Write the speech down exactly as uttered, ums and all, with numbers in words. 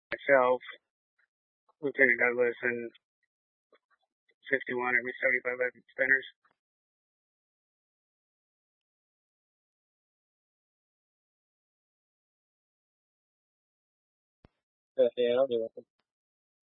myself, Lieutenant Douglas, and fifty-one Army seventy-five Leopard Spinners. Yeah, I'll do it.